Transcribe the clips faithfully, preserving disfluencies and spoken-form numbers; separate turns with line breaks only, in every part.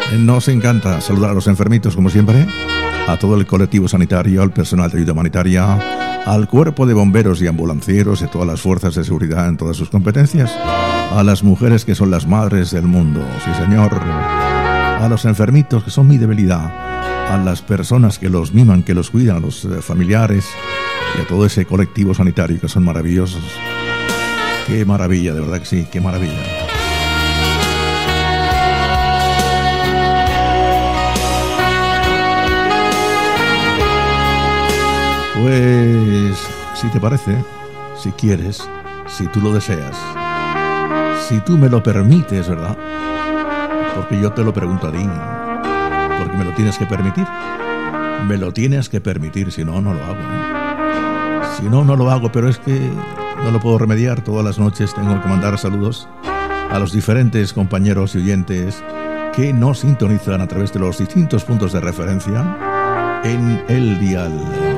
Nos encanta saludar a los enfermitos, como siempre, a todo el colectivo sanitario, al personal de ayuda humanitaria, al cuerpo de bomberos y ambulancieros, de todas las fuerzas de seguridad en todas sus competencias, a las mujeres que son las madres del mundo, sí señor, a los enfermitos que son mi debilidad, a las personas que los miman, que los cuidan, a los familiares y a todo ese colectivo sanitario que son maravillosos. Qué maravilla, de verdad que sí, qué maravilla. Pues, si te parece, si quieres, si tú lo deseas, si tú me lo permites, ¿verdad? Porque yo te lo pregunto a ti, porque me lo tienes que permitir. Me lo tienes que permitir, si no, no lo hago, ¿eh? Si no, no lo hago, pero es que no lo puedo remediar. Todas las noches tengo que mandar saludos a los diferentes compañeros y oyentes que nos sintonizan a través de los distintos puntos de referencia en el dial.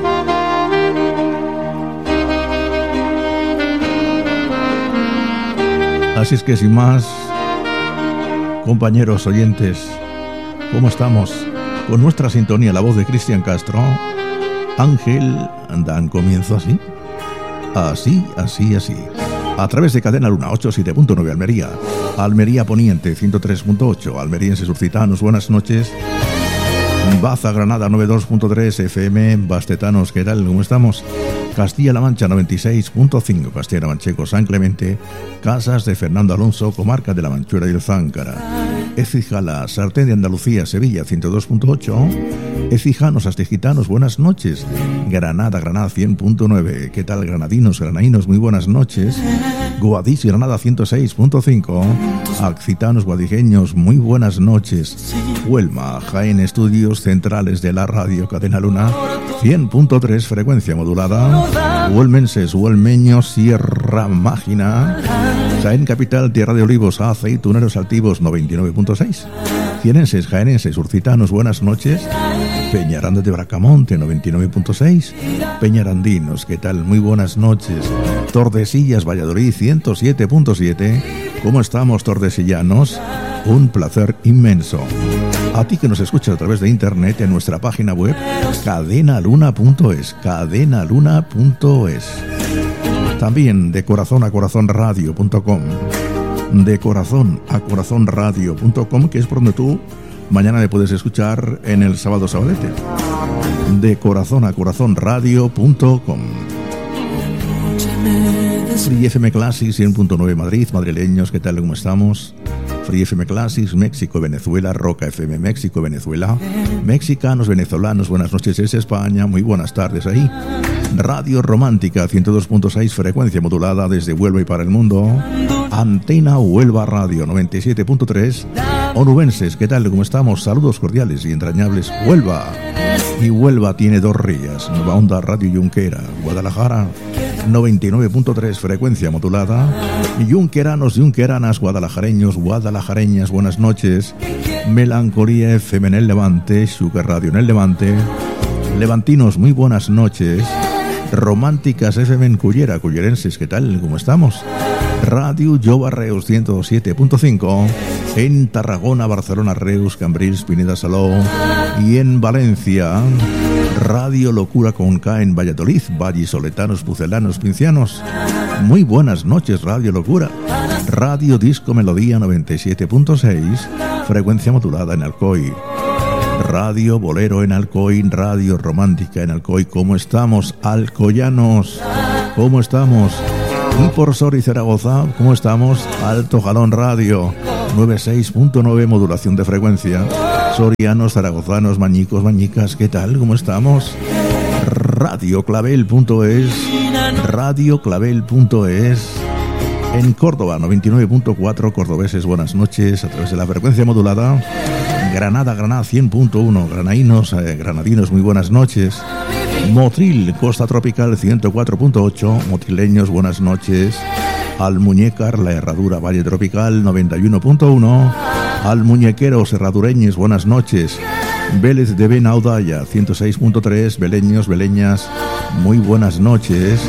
Así es que sin más, compañeros oyentes, ¿cómo estamos? Con nuestra sintonía, la voz de Cristian Castro, Ángel, dan comienzo así, así, así, así. A través de Cadena Luna ochenta y siete punto nueve Almería, Almería Poniente ciento tres punto ocho, almerienses urcitanos, buenas noches. Baza Granada noventa y dos punto tres F M, Bastetanos, ¿qué tal? ¿Cómo estamos? Castilla-La Mancha noventa y seis punto cinco, Castilla-La Mancheco, San Clemente, Casas de Fernando Alonso, Comarca de la Manchuela y el Záncara, Écija, Sartén de Andalucía, Sevilla ciento dos punto ocho, Écijanos, Astigitanos, buenas noches. Granada, Granada cien punto nueve, ¿qué tal granadinos, granadinos? Muy buenas noches. Guadix, Granada ciento seis punto cinco, Accitanos, guadijeños, muy buenas noches. Huelma, Jaén, Estudios Centrales de la Radio Cadena Luna cien punto tres, frecuencia modulada. Huelmenses, huelmeños, Sierra Mágina, Jaén Capital, Tierra de Olivos, Aceituneros Altivos noventa y nueve punto seis. Cienenses, jaenenses, urcitanos, buenas noches. Peñaranda de Bracamonte noventa y nueve punto seis. Peñarandinos, ¿qué tal? Muy buenas noches. Tordesillas, Valladolid ciento siete punto siete. ¿Cómo estamos, tordesillanos? Un placer inmenso. A ti que nos escuchas a través de internet en nuestra página web cadenaluna punto es, cadenaluna punto es. También de corazón a corazón radio punto com, de corazón a corazón radio punto com, que es por donde tú mañana me puedes escuchar en el sábado sabadete. De corazón a corazón radio punto com. Free F M Classics cien punto nueve Madrid, madrileños, ¿qué tal? ¿Cómo estamos? Free F M Classics, México, Venezuela, Roca F M, México, Venezuela, mexicanos, venezolanos, buenas noches desde España, muy buenas tardes ahí. Radio Romántica, ciento dos punto seis, frecuencia modulada desde Huelva y para el mundo. Antena Huelva Radio, noventa y siete punto tres. Onubenses, ¿qué tal? ¿Cómo estamos? Saludos cordiales y entrañables. Huelva. Y Huelva tiene dos rías. Nueva Onda Radio Yunquera. Guadalajara, noventa y nueve punto tres, frecuencia modulada. Yunqueranos, yunqueranas, guadalajareños, guadalajareñas, buenas noches. Melancolía F M en el Levante, Sugar Radio en el Levante. Levantinos, muy buenas noches. Románticas F M en Cullera, cullerenses, ¿qué tal? ¿Cómo estamos? Radio Jova Reus ciento siete punto cinco. En Tarragona, Barcelona, Reus, Cambrils, Pineda, Salou. Y en Valencia, Radio Locura con K en Valladolid, vallisoletanos, pucelanos, pincianos. Muy buenas noches, Radio Locura. Radio Disco Melodía noventa y siete punto seis, frecuencia modulada en Alcoy. Radio Bolero en Alcoy, Radio Romántica en Alcoy. ¿Cómo estamos, alcoyanos? ¿Cómo estamos? Y por Sor y Zaragoza, ¿cómo estamos? Alto Jalón Radio, noventa y seis punto nueve, modulación de frecuencia. Sorianos, zaragozanos, mañicos, mañicas, ¿qué tal? ¿Cómo estamos? Radio Clavel punto es, Radio Clavel punto es. En Córdoba, noventa y nueve punto cuatro, cordobeses, buenas noches, a través de la frecuencia modulada. Granada, Granada cien punto uno, granadinos, eh, granadinos, muy buenas noches. Motril, Costa Tropical ciento cuatro punto ocho, motrileños, buenas noches. Almuñécar, La Herradura, Valle Tropical noventa y uno punto uno. Almuñequeros, herradureños, buenas noches. Vélez de Benaudalla ciento seis punto tres, beleños, beleñas, muy buenas noches.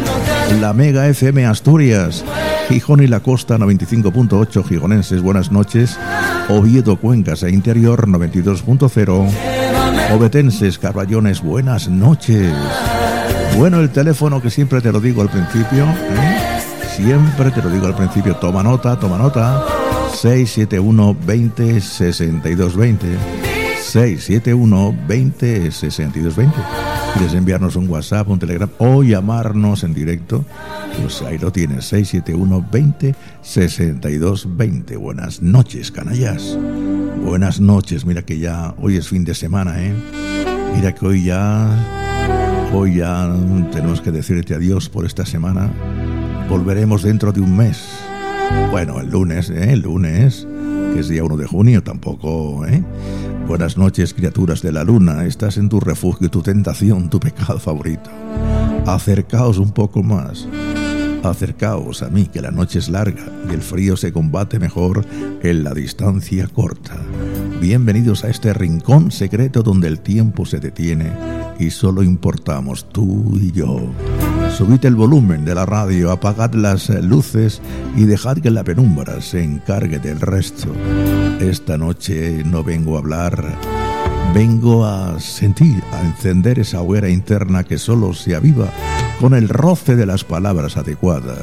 la Mega F M Asturias, Gijón y la Costa noventa y cinco punto ocho, gijonenses, buenas noches. Oviedo, Cuencas e Interior noventa y dos punto cero, obetenses, Carballones, buenas noches. Bueno, el teléfono que siempre te lo digo al principio, ¿eh? Siempre te lo digo al principio, toma nota, toma nota, seis siete uno, veinte, sesenta y dos veinte, seis siete uno, veinte, sesenta y dos veinte. ¿Quieres enviarnos un WhatsApp, un Telegram o llamarnos en directo? Pues ahí lo tienes, seis siete uno, veinte, sesenta y dos veinte. Buenas noches, canallas. Buenas noches, mira que ya hoy es fin de semana, ¿eh? Mira que hoy ya, hoy ya tenemos que decirte adiós por esta semana. Volveremos dentro de un mes. Bueno, el lunes, ¿eh? El lunes, que es día uno de junio, tampoco, ¿eh? Buenas noches, criaturas de la luna. Estás en tu refugio, tu tentación, tu pecado favorito. Acercaos un poco más. Acercaos a mí, que la noche es larga y el frío se combate mejor en la distancia corta. Bienvenidos a este rincón secreto donde el tiempo se detiene y solo importamos tú y yo. Subid el volumen de la radio, apagad las luces y dejad que la penumbra se encargue del resto. Esta noche no vengo a hablar, vengo a sentir, a encender esa hoguera interna que solo se aviva con el roce de las palabras adecuadas.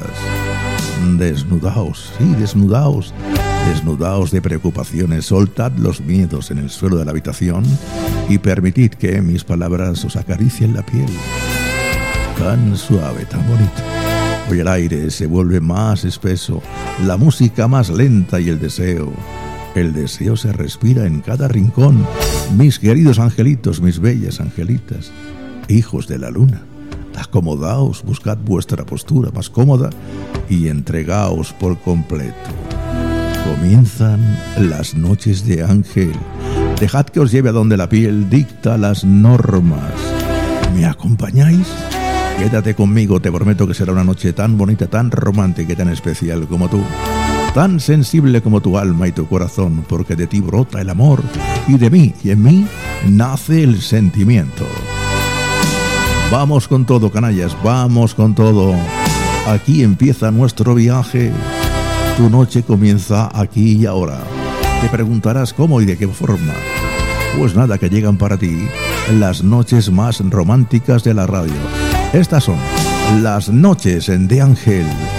Desnudaos, sí, desnudaos, desnudaos de preocupaciones, soltad los miedos en el suelo de la habitación y permitid que mis palabras os acaricien la piel. Tan suave, tan bonito. Hoy el aire se vuelve más espeso, la música más lenta y el deseo. El deseo se respira en cada rincón. Mis queridos angelitos, mis bellas angelitas, hijos de la luna, acomodaos, buscad vuestra postura más cómoda y entregaos por completo. Comienzan las noches de ángel. Dejad que os lleve a donde la piel dicta las normas. ¿Me acompañáis? Quédate conmigo, te prometo que será una noche tan bonita, tan romántica y tan especial como tú. Tan sensible como tu alma y tu corazón, porque de ti brota el amor y de mí y en mí nace el sentimiento. Vamos con todo, canallas, vamos con todo. Aquí empieza nuestro viaje. Tu noche comienza aquí y ahora. Te preguntarás cómo y de qué forma. Pues nada, que llegan para ti las noches más románticas de la radio. Estas son las noches de Ángel.